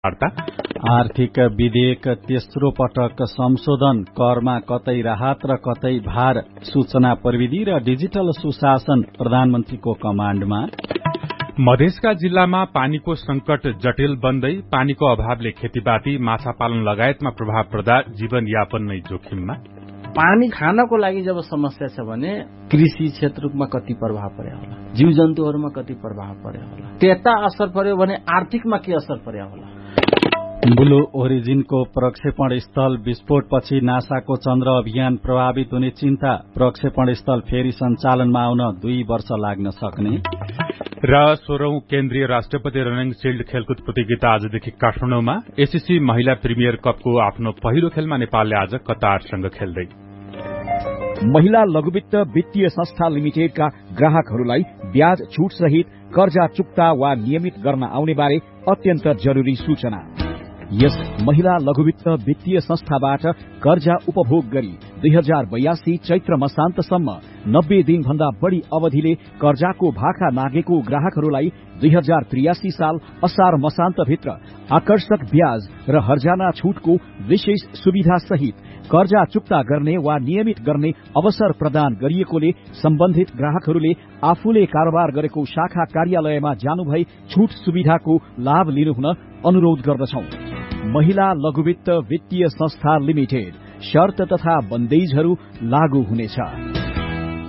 आर्थिक विधेयक तेस्रो पटक संशोधन, करमा कतै राहत र कतै भार, सूचना प्रविधि र डिजिटल सुशासन प्रधानमन्त्रीको कमाण्डमा। मधेसका जिल्लामा पानीको संकट जटिल बन्दै, पानीको अभावले खेतीपाती, माछा पालन लगायतमा प्रभाव पर्दा जीवनयापन नै जोखिममा। पानी खानको लागि जब समस्या छ भने कृषि क्षेत्रमा कति प्रभाव पर्यो होला, जीव जन्तुहरूमा कति प्रभाव पर्यो होला, त्यता असर पर्यो भने आर्थिकमा के असर पर्यो होला। ब्लू ओरिजिनको प्रक्षेपण स्थल विस्फोटपछि नासाको चन्द्र अभियान प्रभावित हुने चिन्ता, प्रक्षेपण स्थल फेरि सञ्चालनमा आउन 2 वर्ष लाग्न सक्ने। र 16औं केन्द्रीय राष्ट्रपति रनिङ शिल्ड खेलकुद प्रतियोगिता आजदेखि काठमाडौँमा। एसीसी महिला प्रिमियर कपको आफ्नो पहिलो खेलमा नेपालले आज कतारसँग खेल्दै। महिला लघुवित्त वित्तीय संस्था लिमिटेडका ग्राहकहरूलाई ब्याज छूट सहित कर्जा चुक्ता वा नियमित गर्न आउने बारे अत्यन्त जरुरी सूचना। यस महिला लघुवित्त वित्तीय संस्थाबाट कर्जा उपभोग गरी 2082 चैत्र मसान्तसम्म 90 दिन भन्दा बढ़ी अवधिले कर्जाको भाका नागेको ग्राहकहरूलाई 2083 साल असार मसान्तभित्र आकर्षक ब्याज र हर्जाना छूटको विशेष सुविधा सहित कर्जा चुक्ता गर्ने वा नियमित गर्ने अवसर प्रदान गरिएकोले सम्बन्धित ग्राहकहरूले आफूले कारोबार गरेको शाखा कार्यालयमा जानुभई छूट सुविधाको लाभ लिनुहुन अनुरोध गर्दछौं। महिला लघुवित्त वित्तीय संस्था लिमिटेड, शर्त तथा बन्देजहरू लागू हुनेछ।